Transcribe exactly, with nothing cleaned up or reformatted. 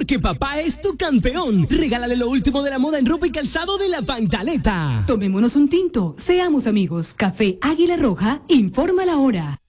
porque papá es tu campeón. Regálale lo último de la moda en ropa y calzado de La Pantaleta. Tomémonos un tinto, seamos amigos. Café Águila Roja, informa la hora.